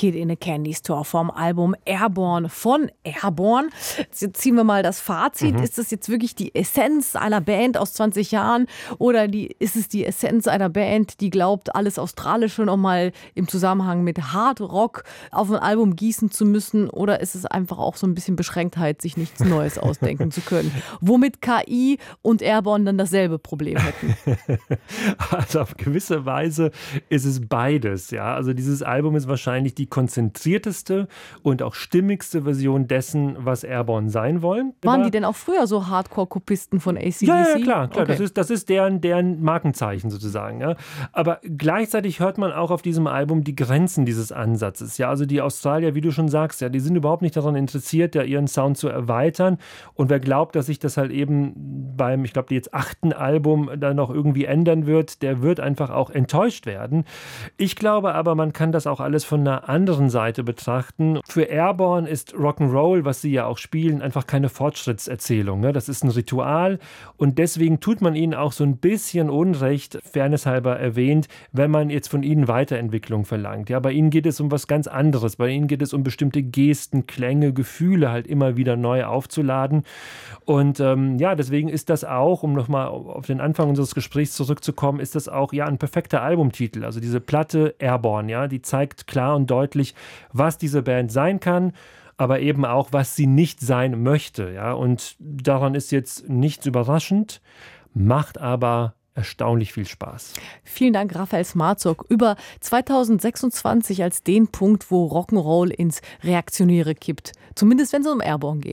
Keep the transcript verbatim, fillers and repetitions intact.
Kid in a Candy Store vom Album Airborne von Airborne. Jetzt ziehen wir mal das Fazit. Mhm. Ist das jetzt wirklich die Essenz einer Band aus zwanzig Jahren oder die, ist es die Essenz einer Band, die glaubt, alles Australische nochmal im Zusammenhang mit Hard Rock auf ein Album gießen zu müssen, oder ist es einfach auch so ein bisschen Beschränktheit, sich nichts Neues ausdenken zu können? Womit K I und Airborne dann dasselbe Problem hätten? Also auf gewisse Weise ist es beides. Ja? Also dieses Album ist wahrscheinlich die konzentrierteste und auch stimmigste Version dessen, was Airborne sein wollen. Waren die denn auch früher so Hardcore-Kopisten von A C D C? Ja, ja, klar. klar. Okay. Das ist, das ist deren, deren Markenzeichen sozusagen. Ja? Aber gleichzeitig hört man auch auf diesem Album die Grenzen dieses Ansatzes. Ja? Also die Australier, wie du schon sagst, ja, die sind überhaupt nicht daran interessiert, ja, ihren Sound zu erweitern. Und wer glaubt, dass sich das halt eben beim, ich glaube, jetzt achten Album dann noch irgendwie ändern wird, der wird einfach auch enttäuscht werden. Ich glaube aber, man kann das auch alles von einer anderen Seite betrachten. Für Airborne ist Rock'n'Roll, was sie ja auch spielen, einfach keine Fortschrittserzählung. Ne? Das ist ein Ritual und deswegen tut man ihnen auch so ein bisschen Unrecht, fairnesshalber erwähnt, wenn man jetzt von ihnen Weiterentwicklung verlangt. Ja, bei ihnen geht es um was ganz anderes. Bei ihnen geht es um bestimmte Gesten, Klänge, Gefühle halt immer wieder neu aufzuladen. Und ähm, ja, deswegen ist das auch, um nochmal auf den Anfang unseres Gesprächs zurückzukommen, ist das auch ja ein perfekter Albumtitel. Also diese Platte Airborne, ja, die zeigt klar und deutlich, was diese Band sein kann, aber eben auch, was sie nicht sein möchte. Ja, und daran ist jetzt nichts überraschend, macht aber erstaunlich viel Spaß. Vielen Dank, Raphael Smarzock, über zweitausendsechsundzwanzig als den Punkt, wo Rock'n'Roll ins Reaktionäre kippt. Zumindest, wenn es um Airborne geht.